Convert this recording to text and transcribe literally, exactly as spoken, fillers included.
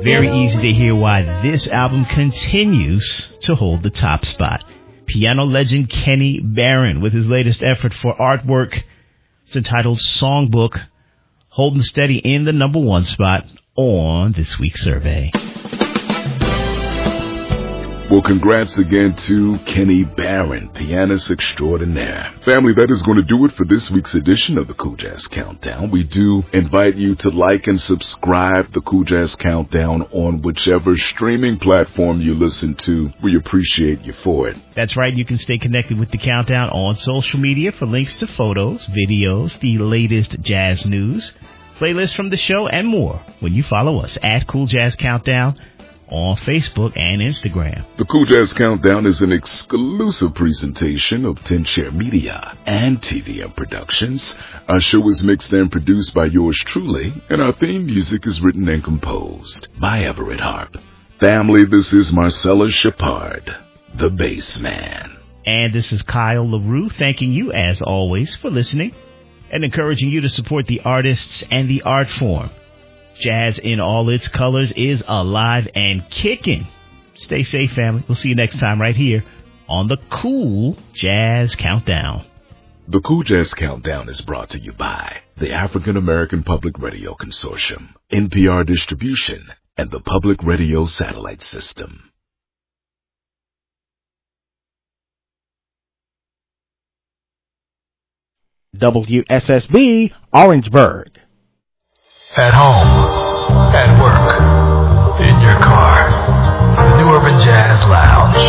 very easy to hear why this album continues to hold the top spot. Piano legend Kenny Barron with his latest effort for artwork. It's entitled Songbook, holding steady in the number one spot on this week's survey. Well, congrats again to Kenny Barron, pianist extraordinaire. Family, that is going to do it for this week's edition of the Cool Jazz Countdown. We do invite you to like and subscribe the Cool Jazz Countdown on whichever streaming platform you listen to. We appreciate you for it. That's right. You can stay connected with the Countdown on social media for links to photos, videos, the latest jazz news, playlists from the show, and more when you follow us at Cool Jazz Countdown on Facebook and Instagram. The Cool Jazz Countdown is an exclusive presentation of ten Chair Media and T V M Productions. Our show is mixed and produced by yours truly, and our theme music is written and composed by Everett Harp. Family, this is Marcella Shepard, the bass man. And this is Kyle LaRue, thanking you, as always, for listening and encouraging you to support the artists and the art form. Jazz in all its colors is alive and kicking. Stay safe, family. We'll see you next time right here on the Cool Jazz Countdown. The Cool Jazz Countdown is brought to you by the African American Public Radio Consortium, N P R Distribution, and the Public Radio Satellite System. W S S B, Orangeburg. At home, at work, in your car, the New Urban Jazz Lounge.